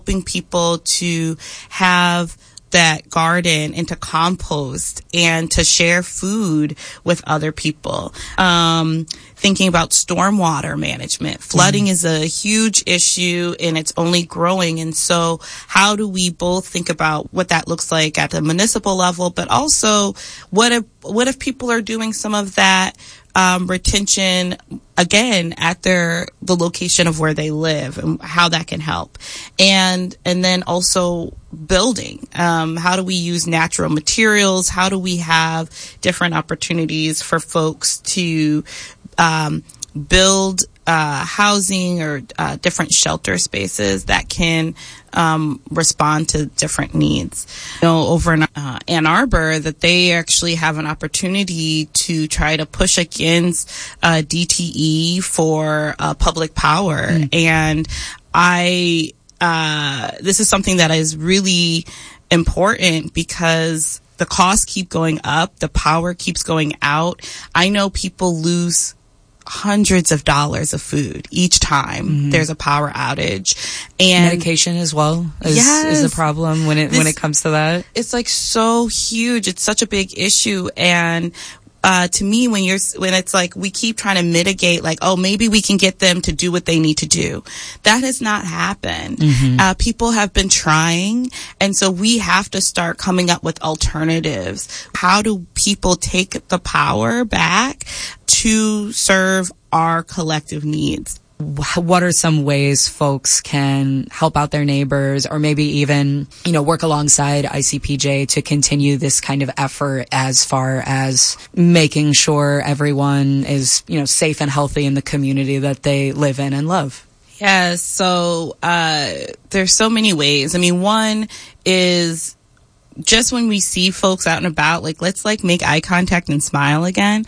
helping people to have that garden and to compost and to share food with other people. Thinking about stormwater management. Flooding is a huge issue and it's only growing. And so how do we both think about what that looks like at the municipal level, but also what if people are doing some of that retention again at the location of where they live, and how that can help. And then also building. How do we use natural materials? How do we have different opportunities for folks to build housing or different shelter spaces that can respond to different needs. Over in Ann Arbor, that they actually have an opportunity to try to push against DTE for public power. And this is something that is really important because the costs keep going up, the power keeps going out. I know people lose hundreds of dollars of food each time there's a power outage, and medication as well is a problem when it comes to that. It's like so huge. It's such a big issue. And to me, when it's like we keep trying to mitigate, like, oh, maybe we can get them to do what they need to do. That has not happened. People have been trying. And so we have to start coming up with alternatives. How do people take the power back to serve our collective needs? What are some ways folks can help out their neighbors, or maybe even, work alongside ICPJ to continue this kind of effort as far as making sure everyone is, safe and healthy in the community that they live in and love? Yes. So, there's so many ways. I mean, one is just when we see folks out and about, like, let's make eye contact and smile again.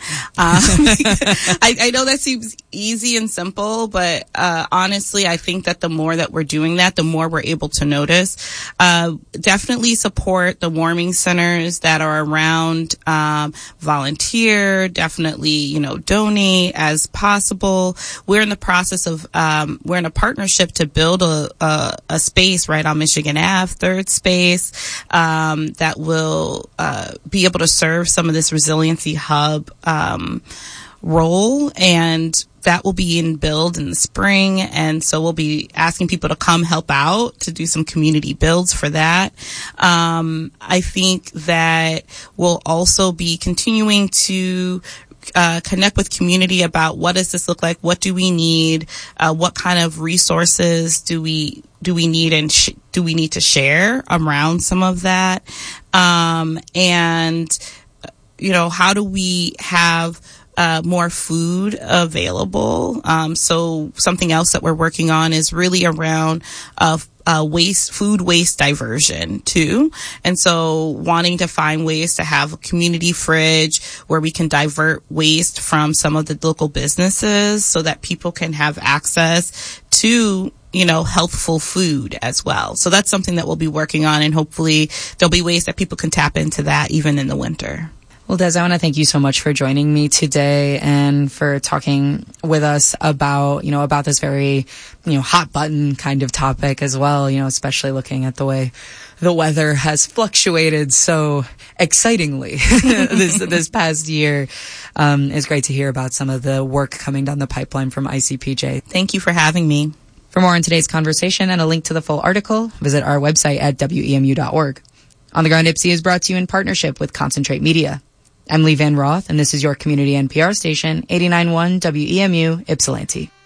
I know that seems easy and simple, but honestly, I think that the more that we're doing that, the more we're able to notice. Definitely support the warming centers that are around. Volunteer, definitely, donate as possible. We're in the process of, we're in a partnership to build a space right on Michigan Ave, third space, that will be able to serve some of this resiliency hub role, and that will be in build in the spring. And so we'll be asking people to come help out to do some community builds for that. I think that we'll also be continuing to connect with community about what does this look like? What do we need? What kind of resources do we need, and do we need to share around some of that? And how do we have more food available? So something else that we're working on is really around food waste diversion too. And so wanting to find ways to have a community fridge where we can divert waste from some of the local businesses so that people can have access to healthful food as well. So that's something that we'll be working on, and hopefully there'll be ways that people can tap into that even in the winter. Well, Des, I want to thank you so much for joining me today and for talking with us about this very, hot button kind of topic as well, especially looking at the way the weather has fluctuated so excitingly this past year. It's great to hear about some of the work coming down the pipeline from ICPJ. Thank you for having me. For more on today's conversation and a link to the full article, visit our website at WEMU.org. On the Ground Ipsy is brought to you in partnership with Concentrate Media. I'm Lee Van Roth, and this is your community NPR station, 89.1 WEMU Ypsilanti.